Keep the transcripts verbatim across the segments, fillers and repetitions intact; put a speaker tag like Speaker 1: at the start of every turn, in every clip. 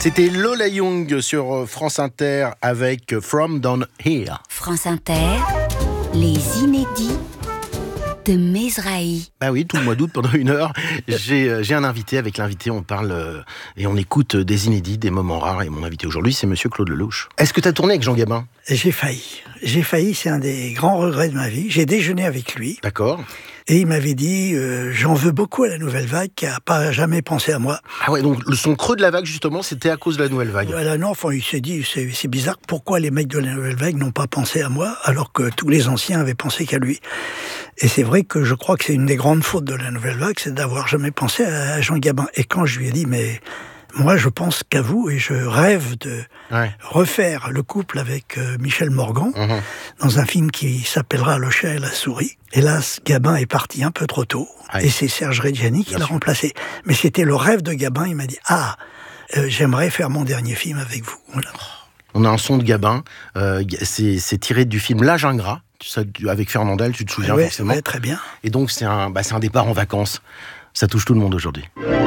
Speaker 1: C'était Lola Young sur France Inter avec From Down Here.
Speaker 2: France Inter, les inédits de Mesrahi.
Speaker 1: Bah oui, tout le mois d'août, pendant une heure, j'ai, j'ai un invité. Avec l'invité, on parle euh, et on écoute des inédits, des moments rares. Et mon invité aujourd'hui, c'est Monsieur Claude Lelouch. Est-ce que tu as tourné avec Jean Gabin ?
Speaker 3: J'ai failli. J'ai failli, c'est un des grands regrets de ma vie. J'ai déjeuné avec lui.
Speaker 1: D'accord.
Speaker 3: Et il m'avait dit, euh, j'en veux beaucoup à la Nouvelle Vague, qui n'a pas jamais pensé à moi.
Speaker 1: Ah ouais, donc son creux de la vague, justement, c'était à cause de la Nouvelle Vague.
Speaker 3: Voilà, non, enfin, il s'est dit, c'est, c'est bizarre, pourquoi les mecs de la Nouvelle Vague n'ont pas pensé à moi, alors que tous les anciens avaient pensé qu'à lui. Et c'est vrai que je crois que c'est une des grandes fautes de la Nouvelle Vague, c'est d'avoir jamais pensé à Jean Gabin. Et quand je lui ai dit, mais moi, je pense qu'à vous, et je rêve de ouais. refaire le couple avec euh, Michel Morgan, mmh. dans un film qui s'appellera Le chat et la souris. Hélas, Gabin est parti un peu trop tôt, ouais. et c'est Serge Reggiani qui Bien l'a sûr. remplacé. Mais c'était le rêve de Gabin, il m'a dit « Ah, euh, j'aimerais faire mon dernier film avec vous. » Voilà.
Speaker 1: On a un son de Gabin, euh, c'est, c'est tiré du film L'Âge ingrat, ça, avec Fernandel, tu te souviens
Speaker 3: ouais,
Speaker 1: forcément.
Speaker 3: Oui, très bien.
Speaker 1: Et donc c'est un, bah, c'est un départ en vacances, ça touche tout le monde aujourd'hui.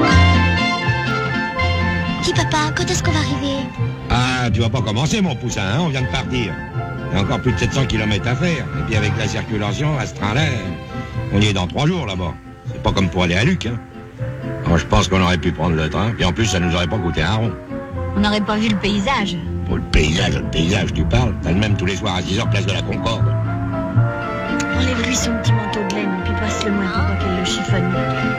Speaker 4: Dis papa, quand est-ce qu'on va arriver ?
Speaker 5: Ah, tu vas pas commencer mon poussin, hein, on vient de partir. Il y a encore plus de sept cents kilomètres à faire. Et puis avec la circulation, à ce train-là, on y est dans trois jours là-bas. C'est pas comme pour aller à Luc, hein. Alors, je pense qu'on aurait pu prendre le train, et en plus ça nous aurait pas coûté un rond.
Speaker 4: On n'aurait pas vu le paysage.
Speaker 5: Pour le paysage, le paysage, tu parles. T'as le même tous les soirs à six heures, place de la Concorde.
Speaker 4: Enlève-lui son petit manteau de laine, puis passe-le-moi pour pas qu'elle le chiffonne.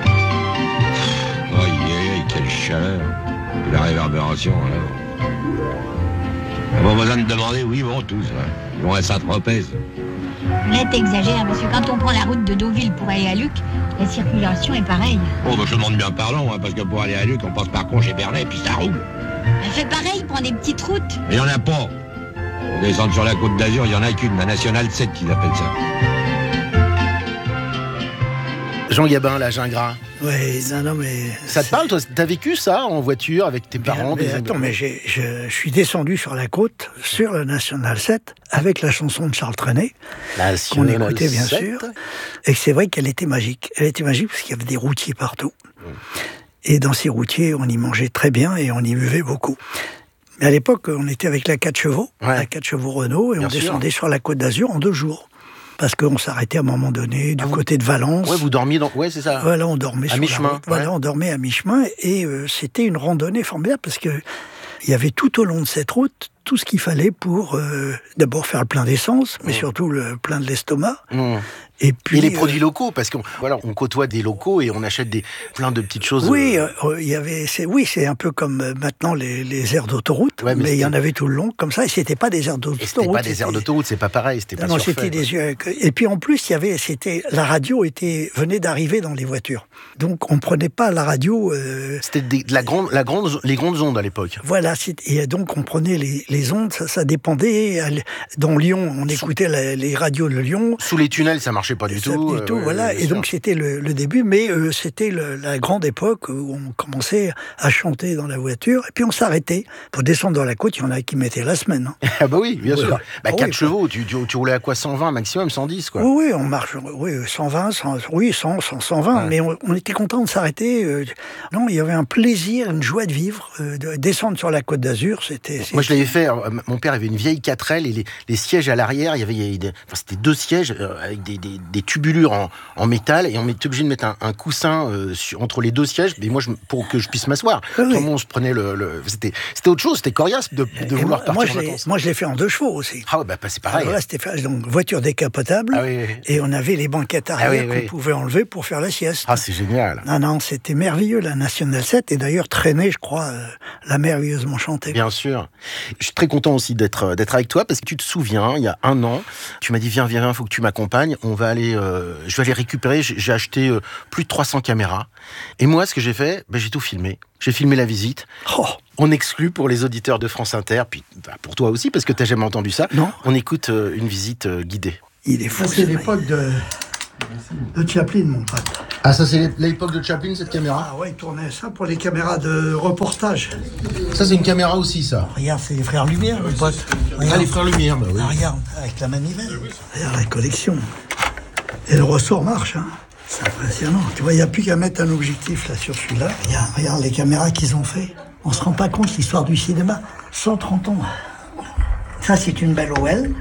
Speaker 5: Aïe, aïe, aïe, quelle chaleur. Puis la réverbération, alors. On va besoin de demander où ils vont tous, là. Ils vont à Saint-Tropez.
Speaker 4: Là, t'exagères, parce que quand on prend la route de Deauville pour aller à Luc, la circulation est pareille.
Speaker 5: Oh, bah, je demande bien parlant, hein, parce que pour aller à Luc, on passe par Conches et Bernay, puis ça roule.
Speaker 4: Elle fait pareil, prend des petites routes.
Speaker 5: Mais il n'y en a pas. Pour descendre sur la Côte d'Azur, il n'y en a qu'une, la Nationale sept qu'ils appellent ça.
Speaker 1: Jean Gabin, L'Âge ingrat.
Speaker 3: Oui, non, non, mais...
Speaker 1: Ça te parle, toi ? T'as vécu ça en voiture avec tes parents ?
Speaker 3: Mais, mais attends, mais j'ai, je, je suis descendu sur la côte, sur la Nationale sept, avec la chanson de Charles Trenet, qu'on écoutait bien sept. Sûr. Et c'est vrai qu'elle était magique. Elle était magique parce qu'il y avait des routiers partout. Mmh. Et dans ces routiers, on y mangeait très bien et on y buvait beaucoup. Mais à l'époque, on était avec la quatre chevaux, ouais. la quatre chevaux Renault, et bien on sûr. descendait sur la Côte d'Azur en deux jours. Parce qu'on s'arrêtait à un moment donné du ah, côté de Valence.
Speaker 1: Ouais, vous dormiez dans... Ouais, c'est ça.
Speaker 3: Voilà, on dormait
Speaker 1: à
Speaker 3: sur
Speaker 1: mi-chemin.
Speaker 3: la route. Voilà,
Speaker 1: ouais.
Speaker 3: on dormait à mi-chemin. Et euh, c'était une randonnée formidable parce que il y avait tout au long de cette route tout ce qu'il fallait pour euh, d'abord faire le plein d'essence, mais mmh. surtout le plein de l'estomac. Mmh.
Speaker 1: Et puis et les produits euh, locaux, parce qu'on voilà, on côtoie des locaux et on achète des plein de petites choses.
Speaker 3: Oui, il euh, y avait, c'est, oui, c'est un peu comme euh, maintenant les, les aires d'autoroute, ouais, mais il y en avait tout le long comme ça. Et c'était pas des aires d'autoroute. Et
Speaker 1: c'était pas des aires d'autoroute, c'est pas pareil, c'était pas
Speaker 3: non,
Speaker 1: surfait,
Speaker 3: c'était des. Et puis en plus, il y avait, c'était la radio était venait d'arriver dans les voitures, donc on prenait pas la radio. Euh,
Speaker 1: c'était des, de la grande, la grande, les grandes ondes à l'époque.
Speaker 3: Voilà, et donc on prenait les, les ondes, ça, ça dépendait. Dans Lyon, on écoutait la, les radios de Lyon.
Speaker 1: Sous les tunnels, ça marchait pas du
Speaker 3: ça,
Speaker 1: tout.
Speaker 3: Du tout, euh, voilà. Et sûr. Donc c'était le, le début, mais euh, c'était le, la grande époque où on commençait à chanter dans la voiture, et puis on s'arrêtait pour descendre dans la côte. Il y en a qui mettaient la semaine. Hein.
Speaker 1: Ah bah oui, bien voilà. sûr. Bah, quatre
Speaker 3: oui,
Speaker 1: chevaux, tu, tu, tu roulais à quoi, cent vingt maximum, cent dix quoi.
Speaker 3: Oui, oui, on marche, oui, cent vingt, cent, oui, cent, cent, cent vingt, ouais. mais on, on était content de s'arrêter. Euh, non, il y avait un plaisir, une joie de vivre, euh, de descendre sur la Côte d'Azur, c'était. c'était...
Speaker 1: Moi, je l'avais fait. Mon père avait une vieille quatre L et les, les sièges à l'arrière, il y avait, il y avait des, enfin, c'était deux sièges euh, avec des, des, des tubulures en, en métal et on était obligé de mettre un, un coussin euh, sur, entre les deux sièges, mais moi, je, pour que je puisse m'asseoir. Oui. Tout le monde se prenait le, le c'était, c'était autre chose, c'était coriace de, de vouloir
Speaker 3: moi,
Speaker 1: partir
Speaker 3: moi,
Speaker 1: en vacances.
Speaker 3: Moi, je l'ai fait en deux chevaux aussi.
Speaker 1: Ah ouais, bah c'est pareil.
Speaker 3: Alors là, c'était fait, donc voiture décapotable ah oui, oui. et on avait les banquettes arrière ah oui, qu'on oui. pouvait enlever pour faire la sieste.
Speaker 1: Ah, c'est génial.
Speaker 3: Non, non, c'était merveilleux la Nationale sept et d'ailleurs Trenet, je crois, euh, l'a merveilleusement chanté.
Speaker 1: Bien sûr. Je suis très content aussi d'être d'être avec toi parce que tu te souviens, il y a un an, tu m'as dit viens, viens, viens, faut que tu m'accompagnes. On va aller, euh, je vais aller récupérer. J'ai, j'ai acheté euh, plus de trois cents caméras. Et moi, ce que j'ai fait, ben, j'ai tout filmé. J'ai filmé la visite. Oh. On exclut pour les auditeurs de France Inter, puis bah, pour toi aussi parce que t'as jamais entendu ça.
Speaker 3: Non.
Speaker 1: On écoute euh, une visite euh, guidée.
Speaker 3: Il est fou. C'est l'époque de de Chaplin, mon pote.
Speaker 1: Ah, ça c'est l'époque de Chaplin, cette caméra.
Speaker 3: Ah ouais, il tournait ça pour les caméras de reportage.
Speaker 1: Ça c'est une caméra aussi, ça.
Speaker 3: Regarde, c'est les frères Lumière, mon pote.
Speaker 1: Regarde. Ah, les frères Lumière, bah oui.
Speaker 3: Ah, regarde, avec la manivelle. Regarde la collection. Et le ressort marche, hein. C'est impressionnant. Tu vois, il n'y a plus qu'à mettre un objectif là sur celui-là. Regarde, regarde les caméras qu'ils ont fait. On se rend pas compte l'histoire du cinéma. cent trente ans. Ça, c'est une belle O L.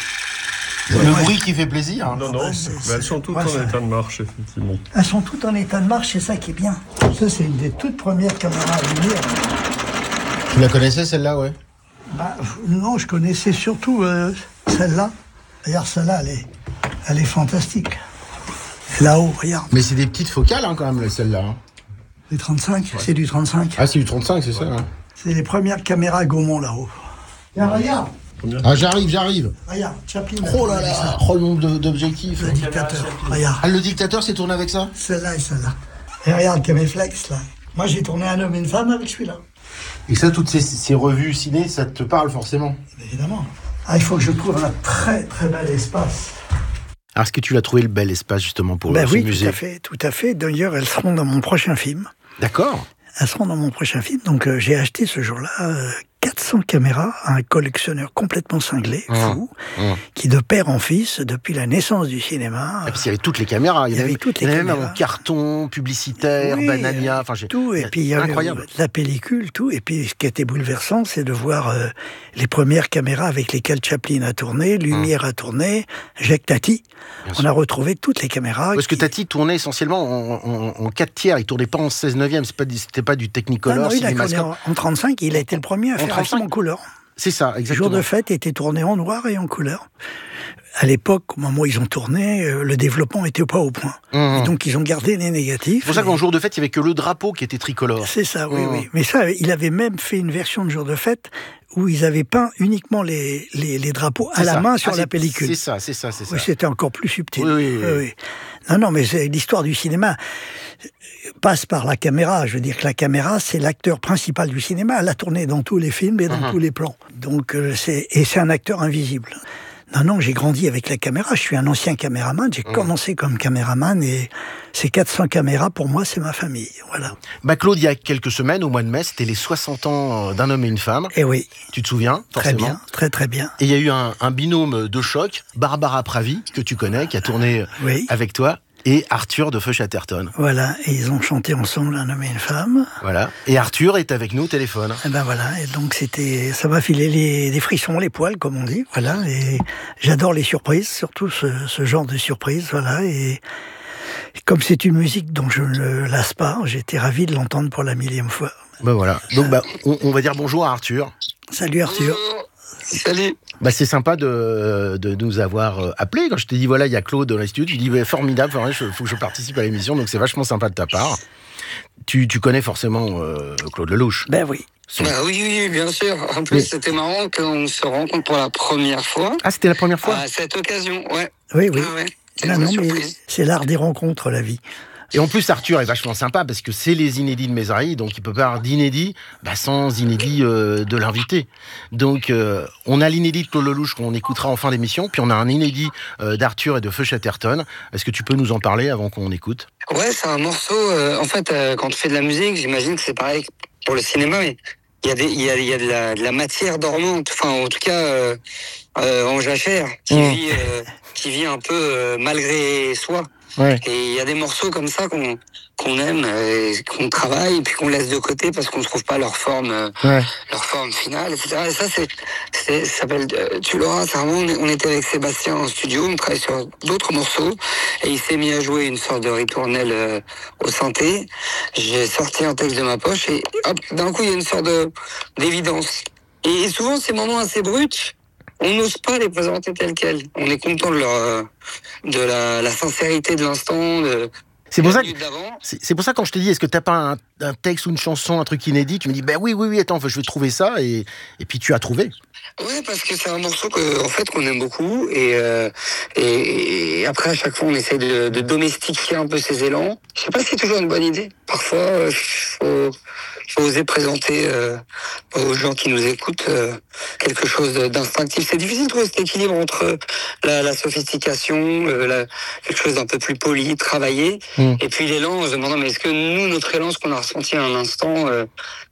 Speaker 1: C'est le bruit qui fait plaisir.
Speaker 6: Non, non,
Speaker 3: Ouais, c'est-
Speaker 6: mais elles sont toutes
Speaker 3: ouais,
Speaker 6: en
Speaker 3: ça-
Speaker 6: état de marche, effectivement.
Speaker 3: Elles sont toutes en état de marche, c'est ça qui est bien. Ça, c'est une des toutes premières caméras à lumière.
Speaker 1: Tu la connaissais celle-là, ouais?
Speaker 3: Bah, non, je connaissais surtout euh, celle-là. D'ailleurs, celle-là, elle est, elle est fantastique. Et là-haut, regarde.
Speaker 1: Mais c'est des petites focales hein, quand même, celle-là. Hein.
Speaker 3: Les trente-cinq, c'est du trente-cinq.
Speaker 1: Ah, c'est du trente-cinq, c'est ça hein.
Speaker 3: C'est les premières caméras Gaumont là-haut. Regarde, regarde,
Speaker 1: Ah, j'arrive, j'arrive.
Speaker 3: regarde, Chaplin.
Speaker 1: Oh là là, oh le nombre de- d'objectifs.
Speaker 3: Le dictateur, regarde.
Speaker 1: Ah, le dictateur s'est tourné avec ça?
Speaker 3: Celle-là et celle-là. Et regarde, Caméflex, là. Moi, j'ai tourné Un homme et une femme avec celui-là.
Speaker 1: Et ça, toutes ces, ces revues ciné, ça te parle forcément?
Speaker 3: Évidemment. Ah, il faut que je trouve un très, très bel espace.
Speaker 1: Alors, est-ce que tu as trouvé le bel espace justement pour
Speaker 3: Ben
Speaker 1: ce
Speaker 3: oui,
Speaker 1: musée?
Speaker 3: tout à fait, tout à fait. D'ailleurs, elles seront dans mon prochain film.
Speaker 1: D'accord.
Speaker 3: Elles seront dans mon prochain film. Donc, euh, j'ai acheté ce jour-là euh, quatre cents caméras à un collectionneur complètement cinglé, fou,
Speaker 1: Mmh.
Speaker 3: qui de père en fils, depuis la naissance du cinéma...
Speaker 1: Et puis il y avait toutes les caméras. Il y,
Speaker 3: Il y
Speaker 1: avait
Speaker 3: avait toutes
Speaker 1: il y
Speaker 3: les
Speaker 1: avait même
Speaker 3: caméras.
Speaker 1: un carton publicitaire,
Speaker 3: Oui,
Speaker 1: Banania. Enfin, j'ai-
Speaker 3: tout, et puis il y avait
Speaker 1: incroyable.
Speaker 3: la pellicule, tout. Et puis ce qui était bouleversant, c'est de voir euh, les premières caméras avec lesquelles Chaplin a tourné, Lumière a tourné, Jacques Tati.
Speaker 1: Bien
Speaker 3: On
Speaker 1: sûr.
Speaker 3: a retrouvé toutes les caméras.
Speaker 1: Parce que
Speaker 3: qui-
Speaker 1: Tati tournait essentiellement en, en, en quatre tiers. Il tournait pas en seize neuvième. C'est pas, du- c'était pas du
Speaker 3: Ah
Speaker 1: Technicolor,
Speaker 3: non, il a tourné
Speaker 1: Cinémascope.
Speaker 3: en, en trente-cinq, il a été le premier à
Speaker 1: En
Speaker 3: faire un
Speaker 1: trente-cinq?
Speaker 3: film en couleur.
Speaker 1: C'est ça,
Speaker 3: Jour
Speaker 1: exactement.
Speaker 3: de fête était tourné en noir et en couleur. À l'époque, au moment où ils ont tourné, euh, le développement était pas au point.
Speaker 1: Mmh.
Speaker 3: Et donc ils ont gardé les négatifs.
Speaker 1: C'est pour ça
Speaker 3: et-
Speaker 1: qu'en jour de fête, il y avait que le drapeau qui était tricolore.
Speaker 3: C'est ça, oui,
Speaker 1: Mmh.
Speaker 3: oui. Mais ça, il avait même fait une version de jour de fête où ils avaient peint uniquement les, les, les drapeaux à
Speaker 1: C'est
Speaker 3: la
Speaker 1: ça.
Speaker 3: main sur
Speaker 1: Ah,
Speaker 3: la
Speaker 1: c'est-
Speaker 3: pellicule.
Speaker 1: C'est ça, c'est ça, c'est ça.
Speaker 3: Oui, c'était encore plus subtil.
Speaker 1: Oui, oui, oui.
Speaker 3: Non, non, mais c'est l'histoire du cinéma passe par la caméra. Je veux dire que la caméra, c'est l'acteur principal du cinéma. Elle a tourné dans tous les films et dans
Speaker 1: Mhm.
Speaker 3: tous les plans. Donc, euh, c'est et c'est un acteur invisible. Non, non, j'ai grandi avec la caméra. Je suis un ancien caméraman. J'ai commencé comme caméraman et ces quatre cents caméras, pour moi, c'est ma famille. Voilà.
Speaker 1: Bah Claude, il y a quelques semaines, au mois de mai, c'était les soixante ans d'un homme et une femme.
Speaker 3: Et oui,
Speaker 1: Tu te souviens,
Speaker 3: très
Speaker 1: forcément.
Speaker 3: bien, très très bien.
Speaker 1: Et il y a eu un, un binôme de choc, Barbara Pravi, que tu connais, qui a tourné
Speaker 3: Oui.
Speaker 1: avec toi, et Arthur de Feu Chatterton.
Speaker 3: Voilà, et ils ont chanté ensemble Un homme et une femme.
Speaker 1: Voilà. Et Arthur est avec nous au téléphone.
Speaker 3: Et ben voilà, et donc c'était, ça m'a filé les, les frissons, les poils, comme on dit, voilà. Et j'adore les surprises, surtout ce, ce genre de surprises, voilà. Et, et comme c'est une musique dont je ne lasse pas, j'étais ravi de l'entendre pour la millième fois.
Speaker 1: Bah voilà. Donc bah, on, on va dire bonjour à Arthur.
Speaker 3: Salut Arthur.
Speaker 7: Salut.
Speaker 1: Bah c'est sympa de, de nous avoir euh, appelé. Quand je t'ai dit voilà, il y a Claude dans l'institut, tu dis bah, formidable, il faut que je participe à l'émission, donc c'est vachement sympa de ta part. Tu, tu connais forcément euh, Claude Lelouch.
Speaker 3: Ben oui.
Speaker 1: Son-
Speaker 7: Bah oui, oui, bien sûr. En plus,
Speaker 1: Oui.
Speaker 7: c'était marrant qu'on se rencontre pour la première fois.
Speaker 1: Ah, c'était la première fois.
Speaker 7: À cette occasion, ouais.
Speaker 3: Oui, oui.
Speaker 7: Ah ouais. C'est
Speaker 3: Non,
Speaker 7: une
Speaker 3: non, mais
Speaker 7: surprise.
Speaker 3: c'est l'art des rencontres, la vie.
Speaker 1: Et en plus, Arthur est vachement sympa parce que c'est les inédits de Mézrahi, donc il peut pas avoir d'inédits bah, sans inédits euh, de l'invité. Donc, euh, on a l'inédit de Claude Lelouch qu'on écoutera en fin d'émission, puis on a un inédit euh, d'Arthur et de Feu Chatterton. Est-ce que tu peux nous en parler avant qu'on écoute?
Speaker 7: Ouais, c'est un morceau. euh, en fait, euh, quand tu fais de la musique, j'imagine que c'est pareil pour le cinéma, mais il y a des, il y a, il y a de, la, de la matière dormante. Enfin, en tout cas, euh, euh, en jachère, qui
Speaker 1: Mmh.
Speaker 7: vit, euh, qui vit un peu euh, malgré soi.
Speaker 1: Ouais.
Speaker 7: Et il y a des morceaux comme ça qu'on qu'on aime, euh, et qu'on travaille, et puis qu'on laisse de côté parce qu'on ne trouve pas leur forme, euh,
Speaker 1: Ouais.
Speaker 7: leur forme finale, et cetera. Et ça, c'est, c'est ça s'appelle euh, Tu l'auras. C'est vraiment, on est- on était avec Sébastien en studio, on travaillait sur d'autres morceaux, et il s'est mis à jouer une sorte de ritournelle euh, au synthé. J'ai sorti un texte de ma poche, et hop, d'un coup, il y a une sorte de d'évidence. Et souvent, ces moments assez bruts, on n'ose pas les présenter tels quels. On est content de leur, euh, de la, la sincérité de l'instant, de
Speaker 1: C'est pour
Speaker 7: la
Speaker 1: ça que
Speaker 7: minute d'avant.
Speaker 1: C'est c'est pour ça quand je te dis, est-ce que t'as pas un, un texte ou une chanson, un truc inédit, tu me dis, ben oui, oui, oui, attends, je vais trouver ça, et, et puis tu as trouvé.
Speaker 7: Ouais, parce que c'est un morceau que, en fait, qu'on aime beaucoup, et, euh, et, et après, à chaque fois, on essaie de, de domestiquer un peu ses élans. Je sais pas si c'est toujours une bonne idée. Parfois, euh, faut, faut oser présenter euh, aux gens qui nous écoutent euh, quelque chose d'instinctif. C'est difficile de trouver cet équilibre entre la, la sophistication, euh, la, quelque chose d'un peu plus poli, travaillé,
Speaker 1: Mm.
Speaker 7: et puis l'élan, en se demandant, mais est-ce que nous, notre élan, ce qu'on a ressenti à un instant, euh,